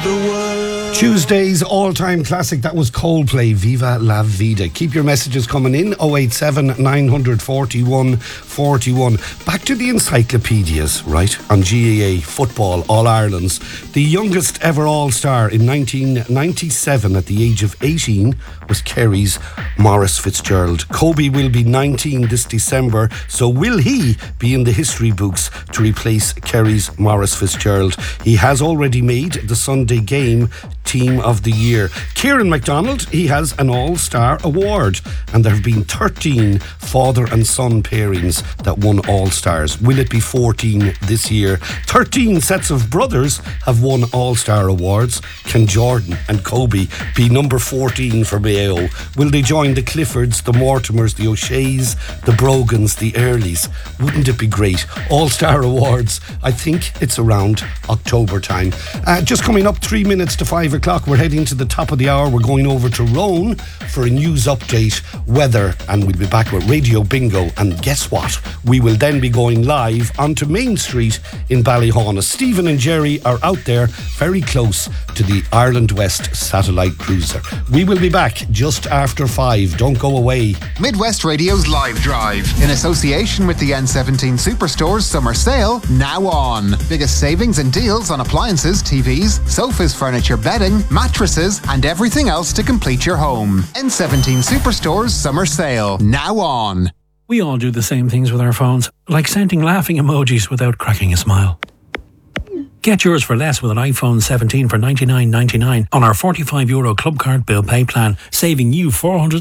the world. Tuesday's all-time classic, that was Coldplay, Viva La Vida. Keep your messages coming in, 087 941 41. Back to the encyclopedias, right, on GAA Football All-Irelands. The youngest ever All-Star in 1997 at the age of 18 was Kerry's Maurice Fitzgerald. Kobe will be 19 this December, so will he be in the history books to replace Kerry's Maurice Fitzgerald? He has already made the Sunday Game Team of the Year. Kieran MacDonald, he has an All-Star award, and there have been 13 father and son pairings that won All-Stars. Will it be 14 this year? 13 sets of brothers have won All-Star awards. Can Jordan and Kobe be number 14 for Mayo? Will they join the Cliffords, the Mortimers, the O'Sheas, the Brogans, the Earleys? Wouldn't it be great? All-Star awards, I think it's around October time. Just coming up 3 minutes to 5 o'clock, we're heading to the top of the hour. We're going over to Roan for a news update, weather, and we'll be back with Radio Bingo. And guess what? We will then be going live onto Main Street in Ballyhona. Stephen and Jerry are out there very close to the Ireland West satellite cruiser. We will be back just after 5. Don't go away. Midwest Radio's Live Drive, in association with the N17 Superstores Summer Sale, now on. Biggest savings and deals on appliances, TVs, sofas, furniture, bedding, mattresses, and everything else to complete your home. N17 Superstores Summer Sale, now on. We all do the same things with our phones, like sending laughing emojis without cracking a smile. Get yours for less with an iPhone 17 for €99.99 on our €45 Club Card Bill Pay plan, saving you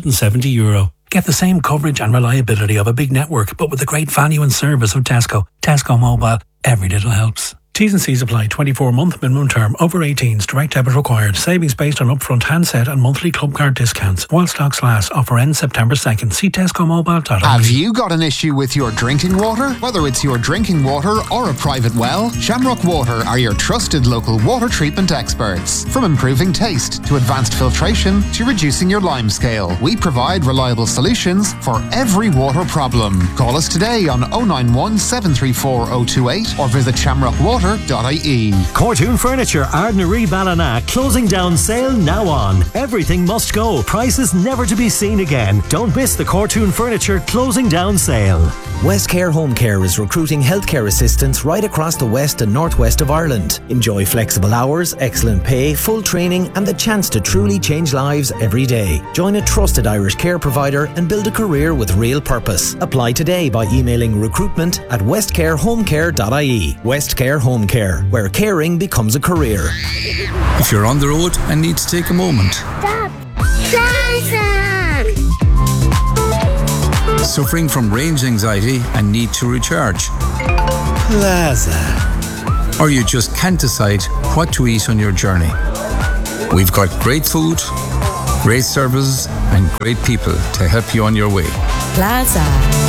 €470. Get the same coverage and reliability of a big network, but with the great value and service of Tesco. Tesco Mobile, every little helps. T's and C's apply. 24-month minimum term. Over 18s. Direct debit required. Savings based on upfront handset and monthly club card discounts. While stocks last. Offer ends September 2nd. See TescoMobile.ie. Have you got an issue with your drinking water? Whether it's your drinking water or a private well, Shamrock Water are your trusted local water treatment experts. From improving taste to advanced filtration to reducing your lime scale, we provide reliable solutions for every water problem. Call us today on 091 734 028 or visit shamrockwater.ie. Cortoon Furniture, Ardnaree Ballina, closing down sale now on. Everything must go. Prices never to be seen again. Don't miss the Cortoon Furniture closing down sale. West Care Home Care is recruiting healthcare assistants right across the west and northwest of Ireland. Enjoy flexible hours, excellent pay, full training, and the chance to truly change lives every day. Join a trusted Irish care provider and build a career with real purpose. Apply today by emailing recruitment@westcarehomecare.ie. West Care Home Care, where caring becomes a career. If you're on the road and need to take a moment. Stop! Jason! Suffering from range anxiety and need to recharge. Plaza. Or you just can't decide what to eat on your journey. We've got great food, great services, and great people to help you on your way. Plaza.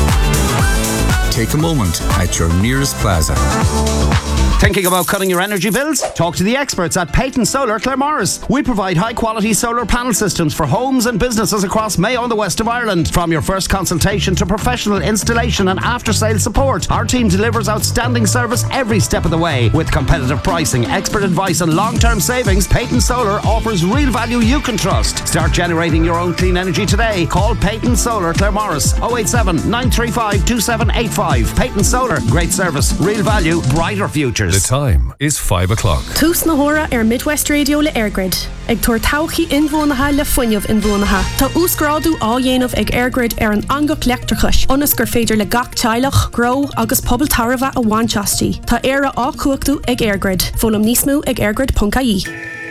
Take a moment at your nearest Plaza. Thinking about cutting your energy bills? Talk to the experts at Peyton Solar Claremorris. We provide high-quality solar panel systems for homes and businesses across Mayo and the west of Ireland. From your first consultation to professional installation and after-sale support, our team delivers outstanding service every step of the way. With competitive pricing, expert advice and long-term savings, Peyton Solar offers real value you can trust. Start generating your own clean energy today. Call Peyton Solar Claremorris 087 935 2785. Peyton Solar, great service, real value, brighter futures. The time is 5 o'clock. Tús na hóra Midwest Radio le Airgrid. Ag tuair tauchaí inmhónatha le foiineamh inmhónatha. Tá úscrádú á dhéanamh ag Airgrid ar an angach leachtrachais. Ionas gur féidir le gach teilech, grow agus pobl tarbha a bhainteastí. Tá éire á cuachtú ag Airgrid. Fólam níos mó ag airgrid.ie.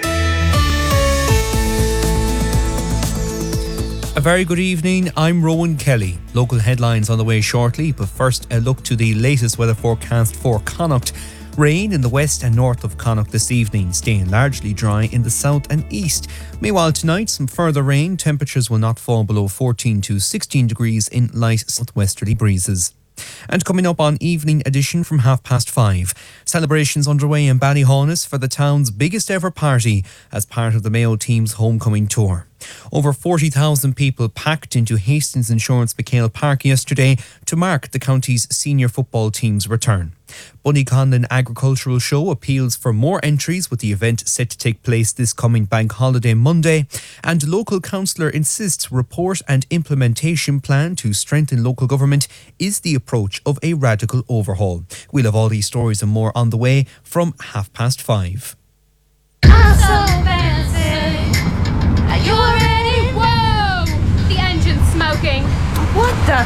A very good evening, I'm Rowan Kelly. Local headlines on the way shortly, but first a look to the latest weather forecast for Connacht. Rain in the west and north of Connacht this evening, staying largely dry in the south and east. Meanwhile, tonight, some further rain. Temperatures will not fall below 14 to 16 degrees in light southwesterly breezes. And coming up on Evening Edition from 5:30, celebrations underway in Ballyhaunis for the town's biggest ever party as part of the Mayo team's homecoming tour. Over 40,000 people packed into Hastings Insurance McHale Park yesterday to mark the county's senior football team's return. Bunnyconlin Agricultural Show appeals for more entries, with the event set to take place this coming bank holiday Monday. And local councillor insists report and implementation plan to strengthen local government is the approach of a radical overhaul. We'll have all these stories and more on the way from 5:30. I'm so fancy. Are you ready? Whoa! The engine's smoking. What the?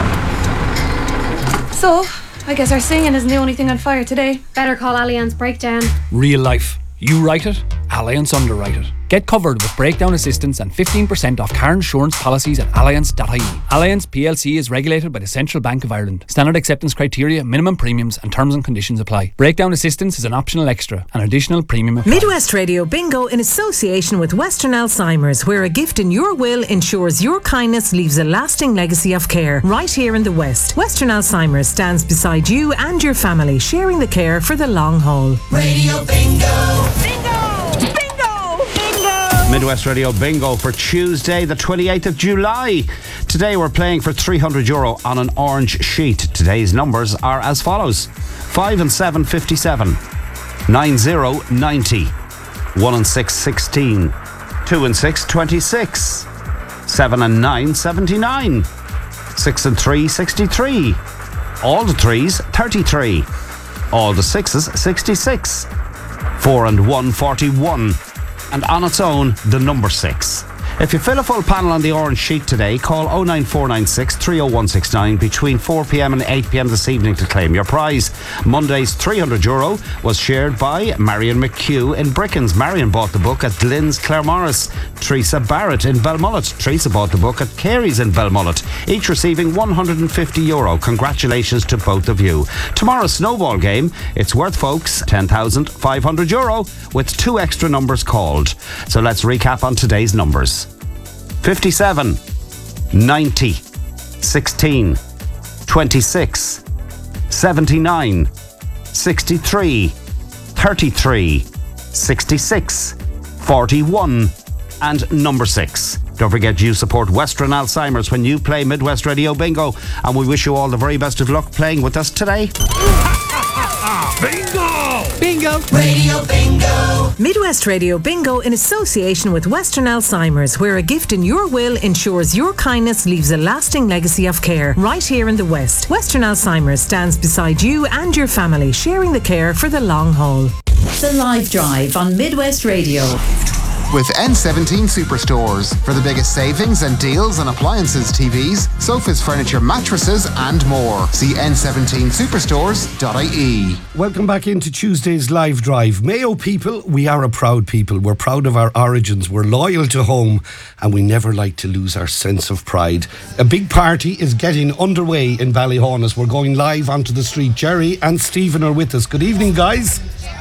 So, I guess our singing isn't the only thing on fire today. Better call Allianz Breakdown. Real life. You write it, Allianz underwrite it. Get covered with breakdown assistance and 15% off car insurance policies at allianz.ie. Allianz PLC is regulated by the Central Bank of Ireland. Standard acceptance criteria, minimum premiums and terms and conditions apply. Breakdown assistance is an optional extra. An additional premium applies. Midwest Radio Bingo in association with Western Alzheimer's, where a gift in your will ensures your kindness leaves a lasting legacy of care. Right here in the West, Western Alzheimer's stands beside you and your family, sharing the care for the long haul. Radio Bingo! Midwest Radio Bingo for Tuesday, the 28th of July. Today we're playing for €300 on an orange sheet. Today's numbers are as follows: 5 and 7, 57. 9, 0, 90. 1 and 6, 16. 2 and 6, 26. 7 and 9, 79. 6 and 3, 63. All the 3s, 33. All the 6s, 66. 4 and 1, 41. And on its own, the number 6. If you fill a full panel on the orange sheet today, call 09496 30169 between 4pm and 8pm this evening to claim your prize. Monday's €300 was shared by Marion McHugh in Brickens. Marion bought the book at Glyn's Claremorris. Teresa Barrett in Belmullet. Teresa bought the book at Carey's in Belmullet, each receiving €150. Congratulations to both of you. Tomorrow's snowball game, it's worth, folks, €10,500 with 2 extra numbers called. So let's recap on today's numbers. 57, 90, 16, 26, 79, 63, 33, 66, 41 and number 6. Don't forget, you support Western Alzheimer's when you play Midwest Radio Bingo, and we wish you all the very best of luck playing with us today. Bingo! Bingo! Radio Bingo! Midwest Radio Bingo in association with Western Alzheimer's, where a gift in your will ensures your kindness leaves a lasting legacy of care. Right here in the West, Western Alzheimer's stands beside you and your family, sharing the care for the long haul. The Live Drive on Midwest Radio. With N17 Superstores for the biggest savings and deals on appliances, TVs, sofas, furniture, mattresses and more. See n17superstores.ie. Welcome back into Tuesday's Live Drive. Mayo people, we are a proud people. We're proud of our origins. We're loyal to home, and we never like to lose our sense of pride. A big party is getting underway in Ballyhaunis. We're going live onto the street. Jerry and Stephen are with us. Good evening, guys.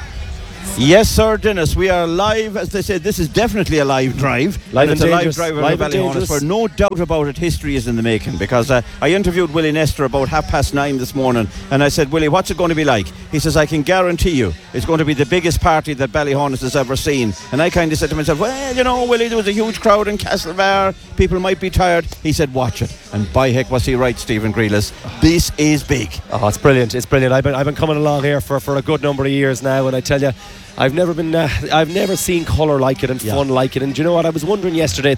Yes, sir, Dennis. We are live. As they said, this is definitely a live drive. Live and it's and a dangerous. live drive Live over and Ballyhaunis, dangerous. where no doubt about it, history is in the making. Because I interviewed Willie Nestor about 9:30 this morning, and I said, Willie, what's it going to be like? He says, I can guarantee you it's going to be the biggest party that Ballyhaunis has ever seen. And I kind of said to myself, well, you know, Willie, there was a huge crowd in Castlebar. People might be tired. He said, watch it. And by heck was he right, Stephen Grealis. This is big. Oh, it's brilliant. It's brilliant. I've been coming along here for a good number of years now, and I tell you, I've never seen colour like it and fun like it. And do you know what? I was wondering yesterday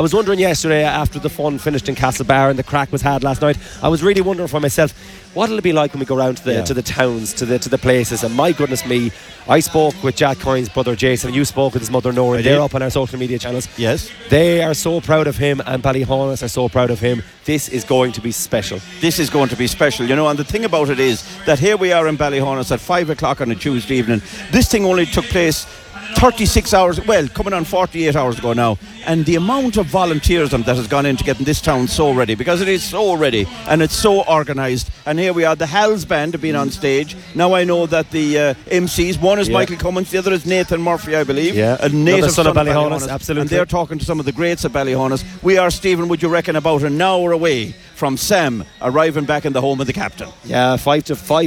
after the fun finished in Castlebar and the crack was had last night, I was really wondering for myself, what'll it be like when we go around to the towns, to the places? And my goodness me, I spoke with Jack Coyne's brother Jason, and you spoke with his mother Nora. They're up on our social media channels. Yes. They are so proud of him, and Ballyhaunis are so proud of him. This is going to be special. This is going to be special, you know, and the thing about it is that here we are in Ballyhaunis at 5 o'clock on a Tuesday evening. This thing only took place 36 hours, well, coming on 48 hours ago now, and the amount of volunteerism that has gone into getting this town so ready, because it is so ready and it's so organised. And here we are, the Hal's Band have been on stage. Now I know that the MCs, one is Michael Cummins, the other is Nathan Murphy, I believe. Yeah, a native son of Ballyhaunis, absolutely. And they're talking to some of the greats of Ballyhaunis. We are, Stephen, would you reckon, about an hour away from Sam arriving back in the home of the captain? Yeah, 5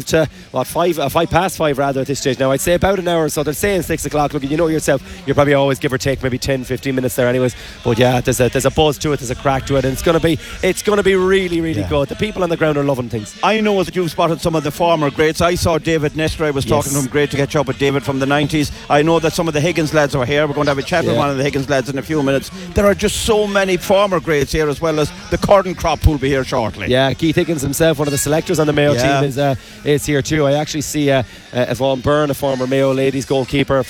past 5 rather at this stage now. I'd say about an hour, so they're saying 6 o'clock. Look, you know yourself, you're probably always give or take maybe 10-15 minutes there anyways, but yeah, there's a buzz to it, there's a crack to it, and it's going to be really good. The people on the ground are loving things. I know that you've spotted some of the former greats. I saw David Nestor. I was talking to him. Great to catch up with David from the 90s. I know that some of the Higgins lads are here. We're going to have a chat with one of the Higgins lads in a few minutes. There are just so many former greats here, as well as the Corden crop who'll be here shortly. Yeah, Keith Higgins himself, one of the selectors on the Mayo team, is here too. I actually see Yvonne Byrne, a former Mayo ladies goalkeeper,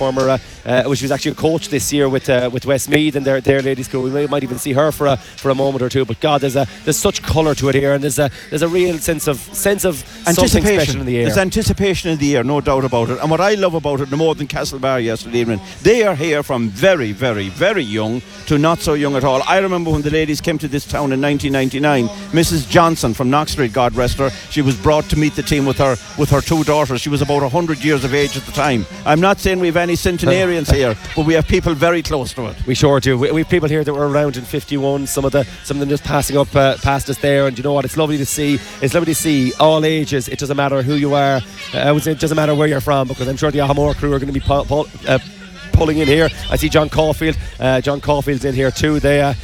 she was actually a coach this year with Westmeath and their ladies school. We might even see her for a moment or two. But God, there's such colour to it here, and there's a real sense of something special in the air. There's anticipation in the air, no doubt about it. And what I love about it, no more than Castlebar yesterday evening, they are here from very, very, very young to not so young at all. I remember when the ladies came to this town in 1999, Mrs. Johnson from Knox Street, God rest her, she was brought to meet the team with her two daughters. She was about 100 years of age at the time. I'm not saying we have any centenarians here, but we have people very close to it. We sure do. We have people here that were around in 51. Some of them just passing up past us there. And you know what? It's lovely to see. It's lovely to see all ages. It doesn't matter who you are. I would say it doesn't matter where you're from, because I'm sure the Ahamore crew are going to be pulling in here. I see John Caulfield. John Caulfield's in here too.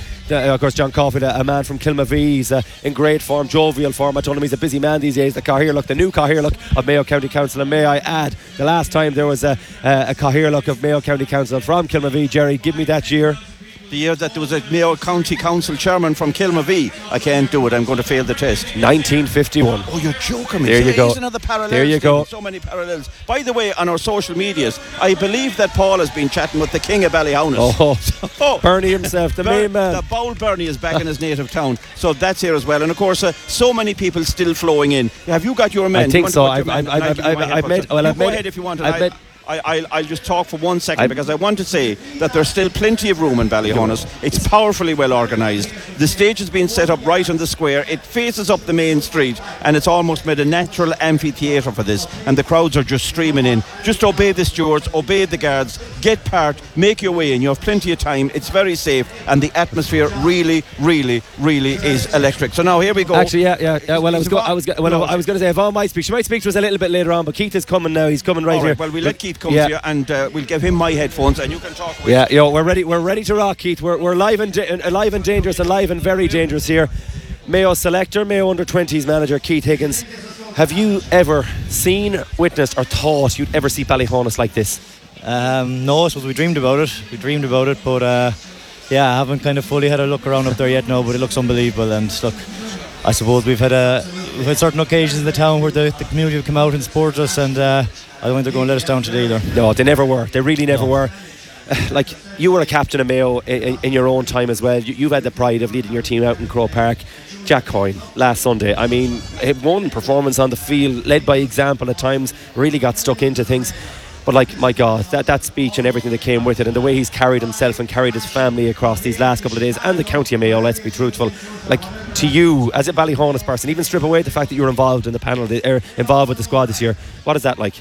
Of course, John Caulfield, a man from Kilmavee, he's in great form, jovial form. I told him he's a busy man these days. The new Cathaoirleach of Mayo County Council. And may I add, the last time there was a Cathaoirleach of Mayo County Council from Kilmavee, Jerry, give me that year. The year that there was a Mayo County Council chairman from Kilmavee. I can't do it, I'm going to fail the test. 1951. Oh, you're joking me. There you go. Another parallel. There you go. So many parallels. By the way, on our social medias, I believe that Paul has been chatting with the King of Ballyhaunis. Bernie himself, the main man. The Bowl Bernie is back in his native town, so that's here as well. And of course, so many people still flowing in. Have you got your men? I think so. I've met. Go ahead if you want. I'll just talk for 1 second, because I want to say that there's still plenty of room in Ballyhaunis. It's powerfully well organised. The stage has been set up right on the square. It faces up the main street, and it's almost made a natural amphitheatre for this. And the crowds are just streaming in. Just obey the stewards, obey the guards, get part, make your way in. You have plenty of time. It's very safe, and the atmosphere really, really, really is electric. So now here we go. Actually, yeah. Well, I was going to say Yvonne might speak. She might speak to us a little bit later on, but Keith is coming now. He's coming right here. Well, we'll let Keith come to you, and we'll give him my headphones, and you can talk with him. We're ready to rock, Keith. We're live and dangerous, alive and very dangerous here. Mayo selector, Mayo under-20s manager Keith Higgins. Have you ever seen, witnessed, or thought you'd ever see Ballyhaunis like this? No, I suppose we dreamed about it, but I haven't kind of fully had a look around up there yet. No, but it looks unbelievable. And look, I suppose we've had certain occasions in the town where the community have come out and supported us, and I don't think they're going to let us down today either. No, they never were. They really never were. Like, you were a captain of Mayo in your own time as well. You've had the pride of leading your team out in Croke Park. Jack Coyne last Sunday, I mean, one performance on the field, led by example at times, really got stuck into things. But like, my God, that speech and everything that came with it, and the way he's carried himself and carried his family across these last couple of days, and the county of Mayo, let's be truthful, like, to you as a Ballyhaunis person, even strip away the fact that you're involved in the panel, involved with the squad this year, what is that like?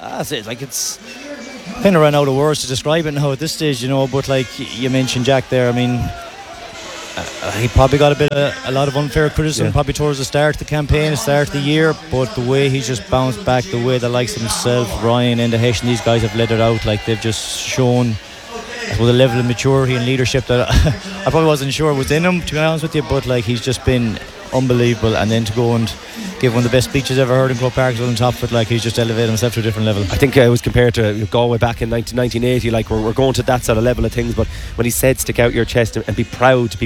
It's kind of run out of words to describe it now at this stage, but like you mentioned Jack there, I mean, he probably got a lot of unfair criticism probably towards the start of the campaign, the start of the year, but the way he's just bounced back, the way the likes of himself, Ryan, Enda Hesh, and these guys have let it out, like they've just shown with a level of maturity and leadership that I probably wasn't sure was in him, to be honest with you, but like he's just been unbelievable. And then to go and give one of the best speeches ever heard in Croke Park on top of it, like he's just elevated himself to a different level. I think it was compared to Galway back in 1980, like we're going to that sort of level of things, but when he said stick out your chest and be proud to be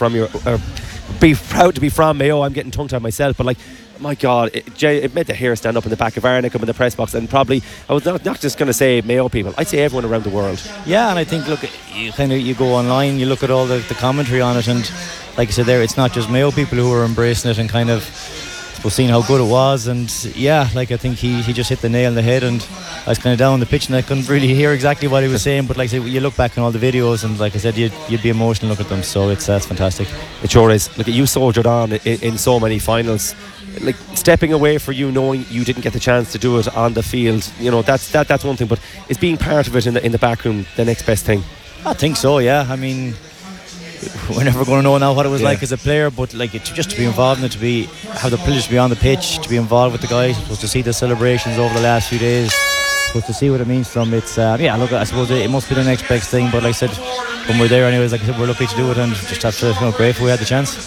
be proud to be from Mayo, I'm getting tongue tied myself, but like, my God, it made the hair stand up in the back of Arnick, up in the press box, and probably, I was not just going to say Mayo people, I'd say everyone around the world. Yeah, and I think, look, you go online, you look at all the commentary on it, and like I said there, it's not just Mayo people who are embracing it and kind of seeing how good it was. And yeah, like I think he just hit the nail on the head, and I was kind of down on the pitch and I couldn't really hear exactly what he was saying, but like I said, you look back on all the videos and like I said, you'd be emotional look at them, so it's fantastic. It sure is. Look, you soldiered on in so many finals, like stepping away for you, knowing you didn't get the chance to do it on the field, that's one thing, but is being part of it in the back room the next best thing? I think so, yeah. I mean, we're never going to know now what it was like as a player, but like just to be involved in it, have the privilege to be on the pitch, to be involved with the guys, supposed to see the celebrations over the last few days, supposed to see what it means to them. It's look, I suppose it must be the next best thing, but like I said, when we're there anyways, like I said, we're lucky to do it and just have to grateful we had the chance.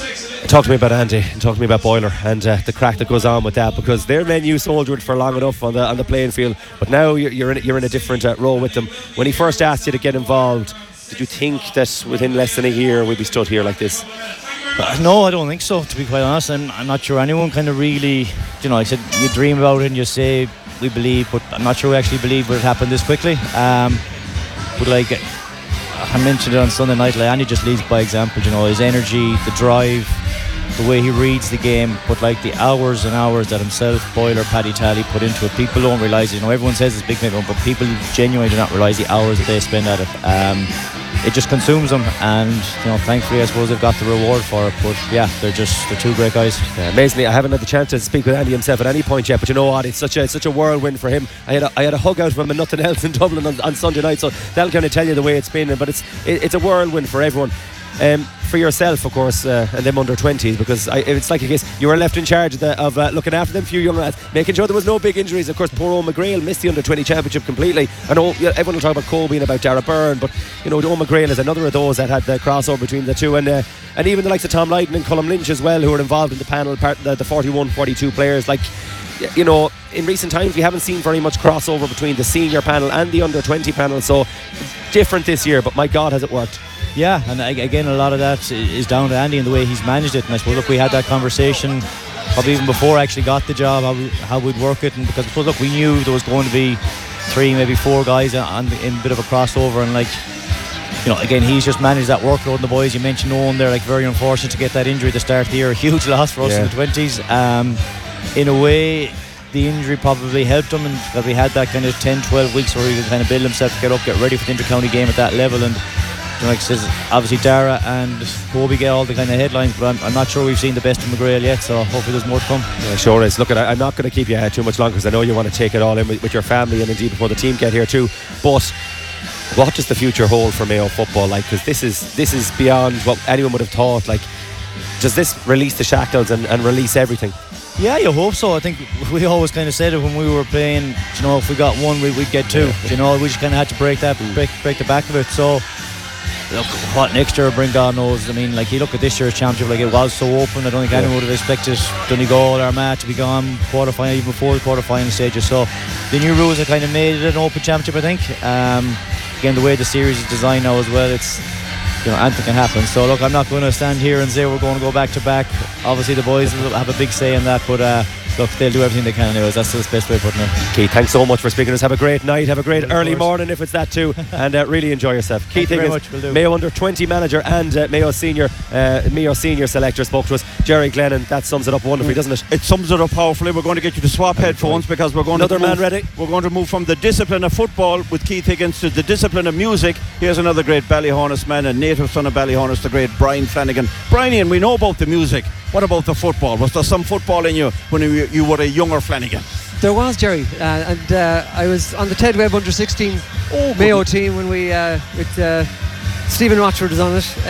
Talk to me about Andy and talk to me about Boiler and the crack that goes on with that, because their men you soldiered for long enough on the playing field, but now you're in a different role with them. When he first asked you to get involved, did you think that within less than a year we'd be stood here like this? No, I don't think so, to be quite honest. I'm not sure anyone kind of really, I said you dream about it and you say we believe, but I'm not sure we actually believe would it happen this quickly. But like I mentioned it on Sunday night, like Andy just leads by example, his energy, the drive, the way he reads the game, but like the hours and hours that himself, Boiler, Paddy Tally put into it, people don't realise it. Everyone says it's big commitment, but people genuinely do not realise the hours that they spend at it. It just consumes them, and thankfully I suppose they've got the reward for it. But yeah, they're two great guys. Yeah, amazingly, I haven't had the chance to speak with Andy himself at any point yet, but you know what, it's such a whirlwind for him. I had a hug out of him and nothing else in Dublin on Sunday night, so that'll kind of tell you the way it's been. But it's a whirlwind for everyone. For yourself, of course, and them under 20s, because it's like a case you were left in charge of looking after them few young lads, making sure there was no big injuries. Of course, poor Owen McGrail missed the under 20 championship completely. I know everyone will talk about Colby and about Dara Byrne, but Owen McGrail is another of those that had the crossover between the two, and even the likes of Tom Lydon and Colm Lynch as well, who were involved in the panel, the 41-42 players. Like, in recent times we haven't seen very much crossover between the senior panel and the under 20 panel, so different this year, but my God, has it worked. Yeah, and again, a lot of that is down to Andy and the way he's managed it. And I suppose, look, we had that conversation probably even before I actually got the job, how we'd work it. And because I suppose, look, we knew there was going to be 3, maybe 4 guys in a bit of a crossover. And like, again, he's just managed that workload. And the boys, you mentioned Owen, they're like very unfortunate to get that injury at the start of the year. A huge loss for us in the 20s. In a way, the injury probably helped him, and that we had that kind of 10-12 weeks where he could kind of build himself, get ready for the inter-county game at that level. And like I says, obviously Dara and Kobe get all the kind of headlines, but I'm not sure we've seen the best of McGrail yet, so hopefully there's more to come. Yeah, sure is. Look, I'm not going to keep you too much longer, because I know you want to take it all in with your family and indeed before the team get here too. But what does the future hold for Mayo football? Like, because this is beyond what anyone would have thought. Like, does this release the shackles and release everything? Yeah, you hope so. I think we always kind of said it when we were playing, if we got one, we'd get 2. We just kind of had to break the back of it. So look, what next year will bring, God knows. I mean, like, you look at this year's championship, like, it was so open. I don't think anyone would have expected Donegal or Armagh to be gone quarter-final, even before the quarter-final stages. So the new rules have kind of made it an open championship, I think. Again, the way the series is designed now as well, it's anything can happen. So look, I'm not going to stand here and say we're going to go back to back. Obviously the boys will have a big say in that, but look, they'll do everything they can anyways. That's the best way of putting it. Keith, thanks so much for speaking to us. Have a great night, have a great early morning if it's that too, and really enjoy yourself. Keith Higgins, Mayo under 20 manager and Mayo senior selector, spoke to us. Jerry Glennon. That sums it up wonderfully, doesn't it? It sums it up powerfully. We're going to get you to swap headphones, because we're going Another man ready. We're going to move from the discipline of football with Keith Higgins to the discipline of music. Here's another great Ballyhonus man, a native son of Ballyhonus, the great Brian Flanagan. Brian, we know about the music. What about the football? Was there some football in you when you were a younger Flanagan? There was, Jerry, and I was on the Ted Webb under 16 Mayo team when we with Stephen Rochford was on it,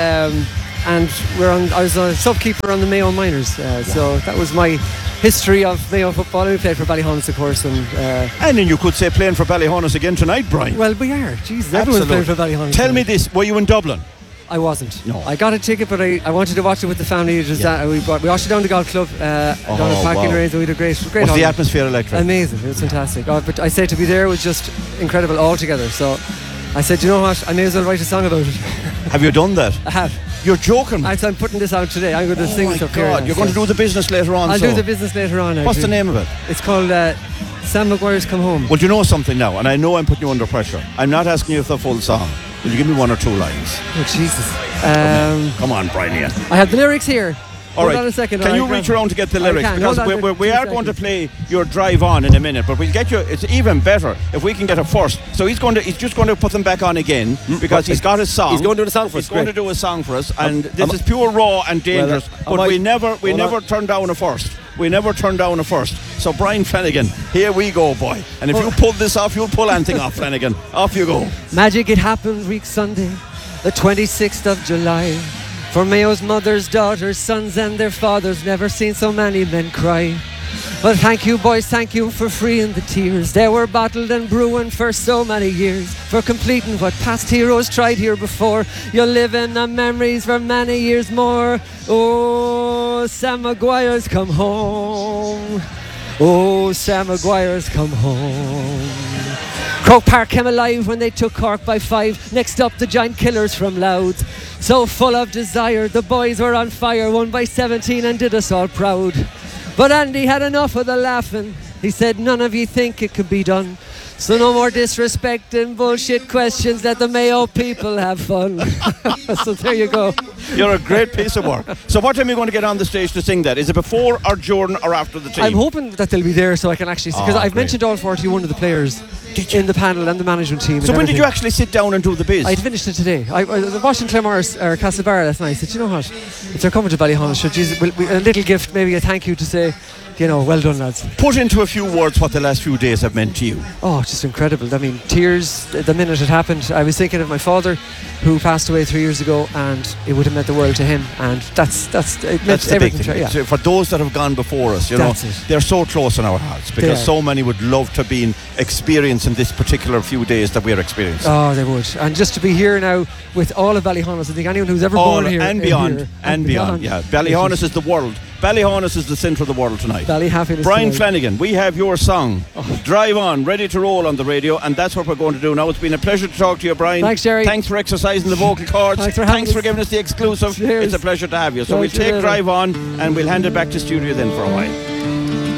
and I was a sub-keeper on the Mayo Miners, so that was my history of Mayo football. We played for Ballyhonus, of course, and then you could say playing for Ballyhonus again tonight, Brian. Well, we are. Jesus, everyone's playing for Ballyhonus. Tell me this: were you in Dublin? I wasn't. No. I got a ticket, but I wanted to watch it with the family. We watched it down the golf club, down at Parking Range, and we had a great What's the atmosphere electric? Amazing. It was fantastic. But I said to be there was just incredible altogether. So I said, you know what? I may as well write a song about it. Have you done that? I have. You're joking. I'm putting this out today. I'm going to sing this up here. You're going to do the business later on. I'll do the business later on. What's the name of it? It's called Sam Maguire's Come Home. Well, do you know something now? And I know I'm putting you under pressure. I'm not asking you for the full song. Will you give me 1 or 2 lines? Oh, Jesus. Come on, Brian. I have the lyrics here. All right. Hold on a second. Can you reach around to get the lyrics? Because we are going to play your drive on in a minute, but we'll get you. It's even better if we can get it first. So he's just going to put them back on again, because he's got his song. He's going to do the song for us. He's going to do a song for us, and this is pure, raw, and dangerous. But we never turn down a first. We never turn down a first. So Brian Flanagan, here we go, boy. And if you pull this off, you'll pull anything off, Flanagan. Off you go. Magic, it happened week Sunday, the 26th of July. For Mayo's mothers, daughters, sons and their fathers, never seen so many men cry. But thank you, boys, thank you for freeing the tears. They were bottled and brewing for so many years, for completing what past heroes tried here before. You'll live in the memories for many years more. Oh, Sam Maguire's come home. Oh, Sam Maguire's come home. Croke Park came alive when they took Cork by 5. Next up, the giant killers from Louth. So full of desire, the boys were on fire, won by 17 and did us all proud. But Andy had enough of the laughing. He said, none of you think it could be done. So no more disrespect and bullshit questions. Let the Mayo people have fun. So there you go. You're a great piece of work. So what time are you going to get on the stage to sing that? Is it before or during or after the team? I'm hoping that they'll be there so I can actually see. Because I've mentioned all 41 of the players in the panel and the management team. So when did you actually sit down and do the biz? I finished it today. I was watching Claremorris or Castlebar last night. I said, you know what? If they're coming to Ballyhonus, a little gift, maybe a thank you to say, you know, well done, lads. Put into a few words what the last few days have meant to you. Oh, just incredible. I mean, tears the minute it happened. I was thinking of my father, who passed away 3 years ago, and it would have meant the world to him. And that's the big thing. Yeah. For those that have gone before us, you know, they're so close in our hearts because so many would love to be experiencing this particular few days that we're experiencing. Oh, they would. And just to be here now with all of Ballyhonus, I think anyone who's ever born here and beyond, yeah. Ballyhonus is the world. Ballyhonus is the centre of the world tonight. Brian Flanagan, we have your song, Drive On, ready to roll on the radio, and that's what we're going to do now. It's been a pleasure to talk to you, Brian. Thanks, Jerry. Thanks for exercising the vocal cords. Thanks for giving us the exclusive. Cheers. It's a pleasure to have you. So we'll take Drive On and we'll hand it back to studio then for a while.